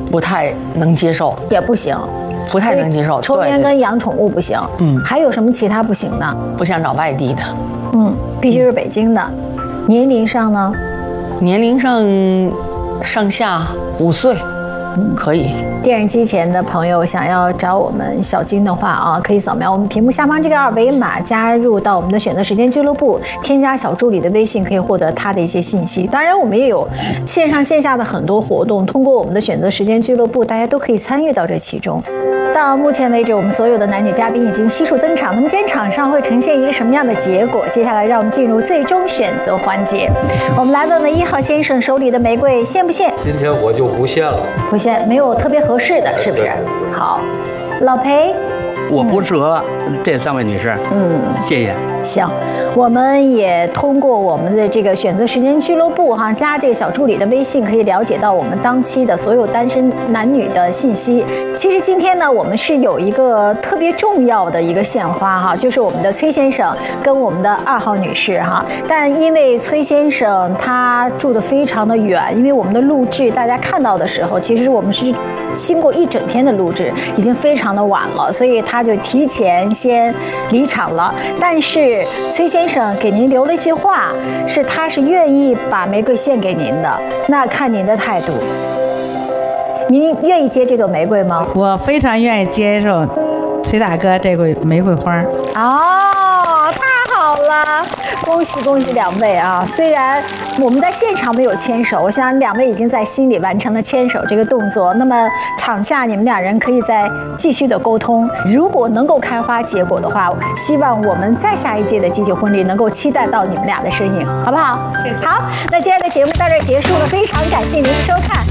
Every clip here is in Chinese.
不太能接受， 也不行， 不太能接受。 抽烟跟养宠物不行。还有什么其他不行的？ 不想找外地的。 必须是北京的。年龄上呢？ 年龄上下5岁，可以。 电视机前的朋友想要找我们小金的话啊，可以扫描我们屏幕下方这个2维码，加入到我们的选择时间俱乐部，添加小助理的微信，可以获得他的一些信息。当然，我们也有线上线下的很多活动，通过我们的选择时间俱乐部，大家都可以参与到这其中。到目前为止，我们所有的男女嘉宾已经悉数登场。那么今天场上会呈现一个什么样的结果？接下来让我们进入最终选择环节。我们来问问1号先生手里的玫瑰献不献？ 今天我就不献了。 不献，没有特别合适的，是不是？好，老裴， 我不适合这3位女士。谢谢。 行，我们也通过我们的这个选择时间俱乐部加这个小助理的微信，可以了解到我们当期的所有单身男女的信息。其实今天呢，我们是有一个特别重要的一个献花就是我们的崔先生跟我们的2号女士但因为崔先生他住得非常的远，因为我们的录制大家看到的时候，其实我们是经过1整天的录制，已经非常的晚了，所以他就提前先离场了。但是崔先生给您留了一句话，他是愿意把玫瑰献给您的，那看您的态度。您愿意接这朵玫瑰吗？ 我非常愿意接受崔大哥这个玫瑰花。 太好了，恭喜2位啊！虽然我们在现场没有牵手，我想2位已经在心里完成了牵手这个动作。那么场下你们2人可以再继续的沟通，如果能够开花结果的话，希望我们再下一届的集体婚礼能够期待到你们俩的身影，好不好？谢谢。好，那今天的节目到这儿结束了，非常感谢您的收看。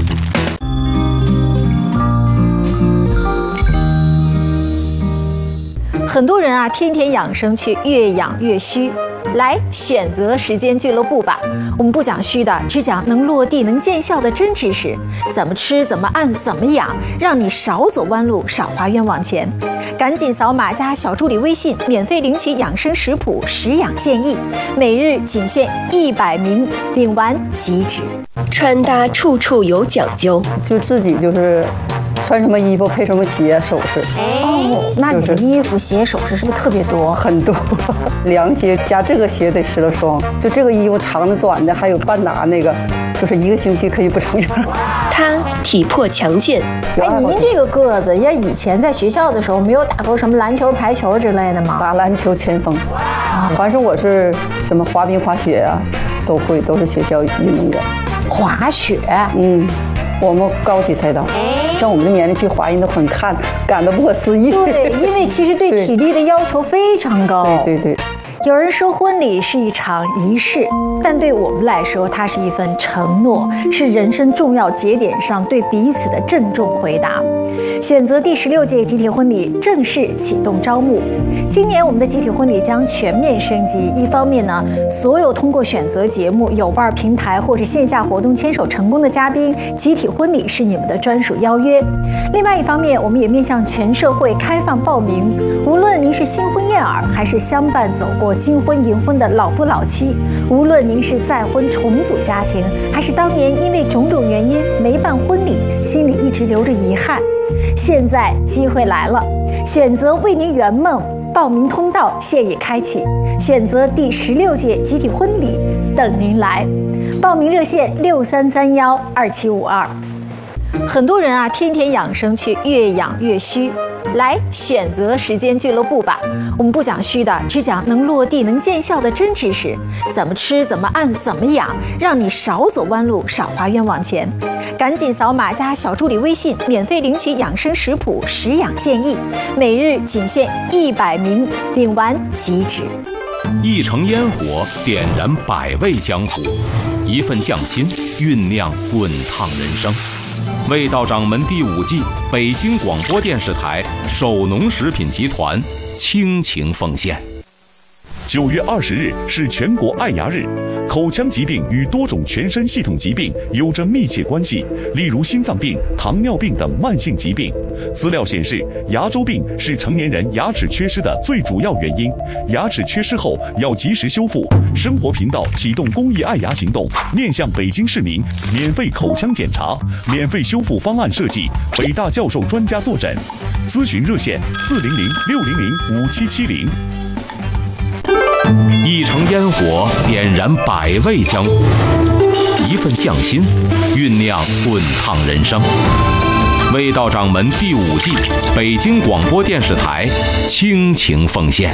很多人天天养生，却越养越虚。来选择时间俱乐部吧，我们不讲虚的，只讲能落地能见效的真知识。怎么吃，怎么按，怎么养，让你少走弯路，少花冤枉钱。赶紧扫码加小助理微信，免费领取养生食谱、食养建议，每日仅限100名，领完即止。 穿搭处处有讲究， 就自己就是穿什么衣服配什么鞋首饰。 那你的衣服鞋首饰是不是特别多？ 很多，凉鞋加这个鞋得10了双。就这个衣服长的短的还有半打那个，就是1个星期可以不重样。 他体魄强健。 您这个个子，以前在学校的时候没有打过什么篮球、排球之类的吗？ 打篮球前锋，反正我是什么滑冰、滑雪都会，都是学校运动员。 滑雪， 我们高级赛道，像我们的年龄去滑人都很感到不可思议。 对，因为其实对体力的要求非常高。 对。 有人说婚礼是一场仪式，但对我们来说，它是一份承诺，是人生重要节点上对彼此的郑重回答。选择第16届集体婚礼正式启动招募。今年我们的集体婚礼将全面升级，一方面呢，所有通过选择节目、有伴平台或者线下活动牵手成功的嘉宾，集体婚礼是你们的专属邀约。另外一方面，我们也面向全社会开放报名，无论您是新婚燕尔，还是相伴走过金婚银婚的老夫老妻，无论您是再婚重组家庭，还是当年因为种种原因没办婚礼，心里一直留着遗憾，现在机会来了，选择为您圆梦，报名通道现已开启，选择第16届集体婚礼等您来，报名热线63312752。很多人天天养生，却越养越虚。来选择时间俱乐部吧，我们不讲虚的，只讲能落地能见效的真知识。怎么吃，怎么按，怎么养，让你少走弯路，少花冤枉钱。赶紧扫码加小助理微信，免费领取养生食谱、食养建议，每日仅限100名，领完即止。 一城烟火点燃百味江湖，一份匠心酝酿滚烫人生。味道掌门第5季，北京广播电视台首农食品集团倾情奉献。 9月20日是全国爱牙日。口腔疾病与多种全身系统疾病有着密切关系，例如心脏病、糖尿病等慢性疾病。资料显示，牙周病是成年人牙齿缺失的最主要原因。牙齿缺失后要及时修复。生活频道启动公益爱牙行动，面向北京市民免费口腔检查、免费修复方案设计，北大教授专家坐诊。咨询热线400-600-5770。 一城烟火点燃百味江湖，一份匠心酝酿滚烫人生。味道掌门第5季，北京广播电视台倾情奉献。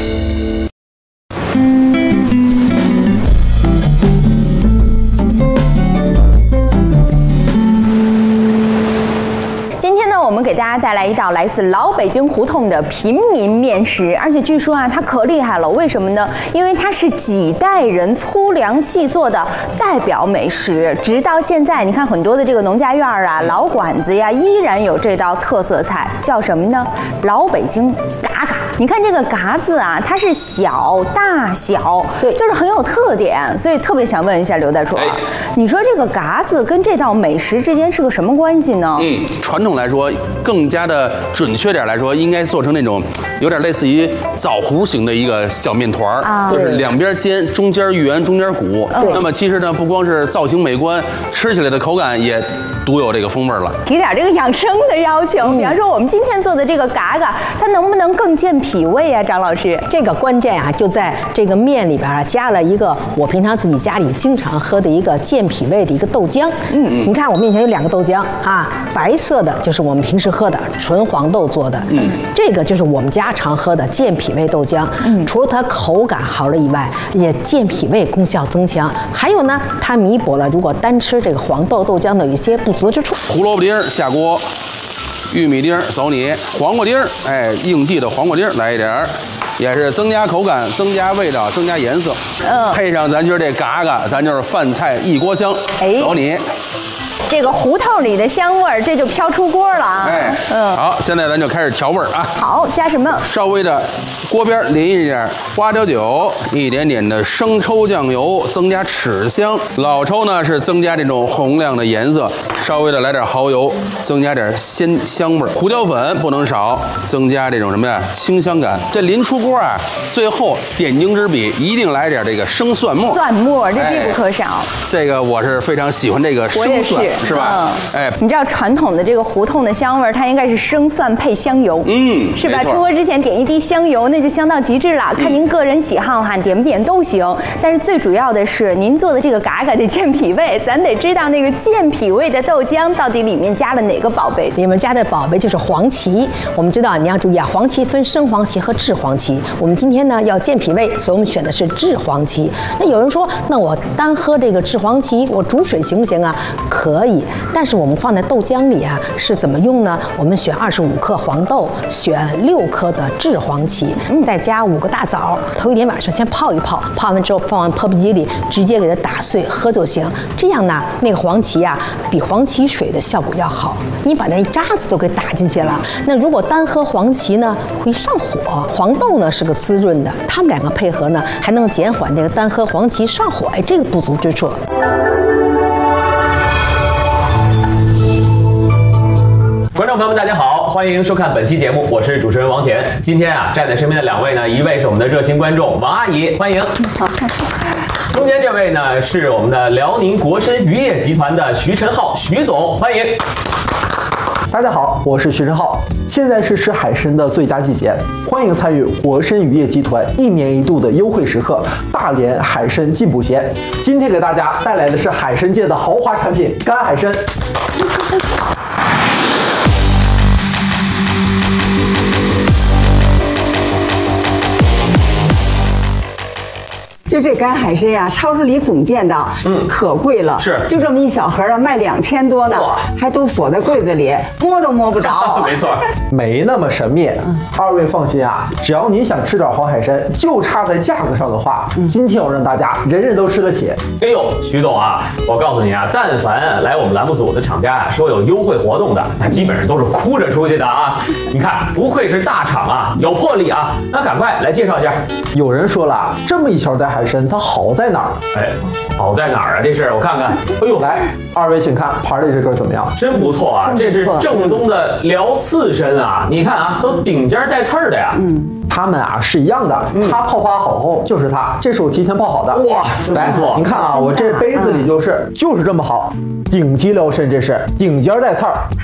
我们给大家带来一道来自老北京胡同的平民面食，而且据说啊，它可厉害了。为什么呢？因为它是几代人粗粮细做的代表美食，直到现在，你看很多的这个农家院啊、老馆子呀，依然有这道特色菜，叫什么呢？老北京嘎嘎。你看这个嘎字啊，它是小大小，对，就是很有特点，所以特别想问一下刘大厨，你说这个嘎字跟这道美食之间是个什么关系呢？ 传统来说，更加的准确点来说，应该做成那种有点类似于枣核型的一个小面团儿，就是两边尖，中间圆，中间鼓。那么其实呢，不光是造型美观，吃起来的口感也独有这个风味了。 提点这个养生的要求，比方说我们今天做的这个嘎嘎，它能不能更见脾胃啊？张老师， 这个关键啊，就在这个面里边啊，加了一个我平常自己家里经常喝的一个健脾胃的一个豆浆。你看我面前有2个豆浆啊，白色的就是我们平时喝的纯黄豆做的，这个就是我们家常喝的健脾胃豆浆。除了它口感好了以外，也健脾胃功效增强。还有呢，它弥补了如果单吃这个黄豆豆浆的一些不足之处。 胡萝卜丁下锅。玉米丁走你，黄瓜丁应季的黄瓜丁来一点儿，也是增加口感、增加味道、增加颜色。配上咱今儿这嘎嘎，咱就是饭菜一锅香。走你。 这个胡同里的香味儿，这就飘出锅了啊！ 好，现在咱就开始调味儿啊。 好，加什么？ 稍微的锅边淋一点花椒酒，一点点的生抽酱油，增加齿香。老抽呢是增加这种红亮的颜色，稍微的来点蚝油，增加点鲜香味儿。胡椒粉不能少，增加这种什么呀清香感。这临出锅啊，最后点睛之笔一定来点这个生蒜末。 蒜末这必不可少。 这个我是非常喜欢这个生蒜。是吧？ 你知道传统的这个胡同的香味，它应该是生蒜配香油，是吧？出锅之前点一滴香油，那就香到极致了。看您个人喜好哈，点不点都行。但是最主要的是，您做的这个嘎嘎得健脾胃，咱得知道那个健脾胃的豆浆到底里面加了哪个宝贝？ 里面加的宝贝就是黄芪。我们知道你要注意啊，黄芪分生黄芪和炙黄芪。我们今天呢要健脾胃，所以我们选的是炙黄芪。那有人说，那我单喝这个炙黄芪，我煮水行不行啊？可以，但是我们放在豆浆里啊，是怎么用呢？我们选25克黄豆，选6克的炙黄芪，再加5个大枣，头一天晚上先泡一泡，泡完之后放完破壁机里，直接给它打碎喝就行。这样呢，那个黄芪啊，比黄芪水的效果要好，你把那渣子都给打进去了。那如果单喝黄芪呢，会上火。黄豆呢是个滋润的，它们2个配合呢，还能减缓这个单喝黄芪上火这个不足之处。 观众朋友们，大家好，欢迎收看本期节目，我是主持人王乾。今天啊，站在身边的2位呢，一位是我们的热心观众王阿姨，欢迎。中间这位呢，是我们的辽宁国参渔业集团的徐晨浩徐总，欢迎。 大家好，我是徐晨浩。现在是吃海参的最佳季节，欢迎参与国参渔业集团1年1度的优惠时刻——大连海参进补节。今天给大家带来的是海参界的豪华产品——干海参。 就这干海参呀，超市里总见到，可贵了， 是， 就这么一小盒啊，卖2000多呢，还都锁在柜子里，摸都摸不着。 没错， 没那么神秘。二位放心啊，只要你想吃点黄海参，就差在价格上的话，今天我让大家人人都吃得起。 哎呦，徐总啊，我告诉你啊，但凡来我们栏目组的厂家啊，说有优惠活动的，那基本上都是哭着出去的啊。你看，不愧是大厂啊，有魄力啊。那赶快来介绍一下。 有人说了，这么一小袋海参，它好在哪儿？ 哎，好在哪儿啊？这是我看看。哎呦， 来，二位请看盘里这根怎么样？ 真不错啊，这是正宗的辽刺参啊！你看啊，都顶尖带刺儿的呀。 它们啊是一样的，它泡发好后就是它，这是我提前泡好的。 哇， 来， 不错， 您看啊，我这杯子里就是这么好，顶级辽参，这是顶尖带刺儿。